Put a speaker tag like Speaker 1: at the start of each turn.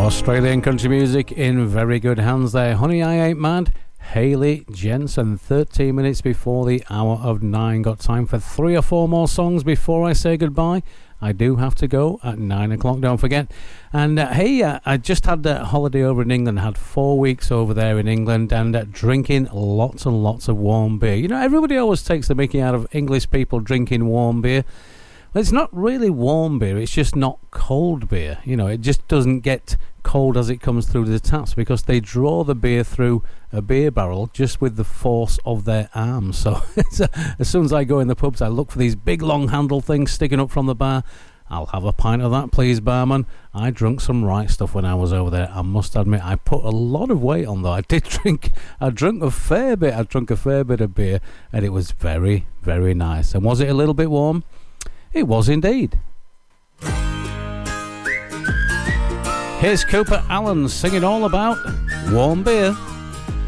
Speaker 1: Australian country music in very good hands there. Honey, I Ain't Mad, Hayley Jensen. 13 minutes before the hour of 9. Got time for 3 or 4 more songs before I say goodbye. I do have to go at 9 o'clock, don't forget. And I just had a holiday over in England. Had 4 weeks over there in England and drinking lots and lots of warm beer. You know, everybody always takes the mickey out of English people drinking warm beer. Well, it's not really warm beer, it's just not cold beer. You know, it just doesn't get cold as it comes through the taps because they draw the beer through a beer barrel just with the force of their arms. So as soon as I go in the pubs, I look for these big long handle things sticking up from the bar. I'll have a pint of that, please, barman. I drunk some right stuff when I was over there. I must admit, I put a lot of weight on, though. I drank a fair bit. I drank a fair bit of beer, and it was very, very nice. And was it a little bit warm? It was indeed. Here's Cooper Allen singing all about warm beer.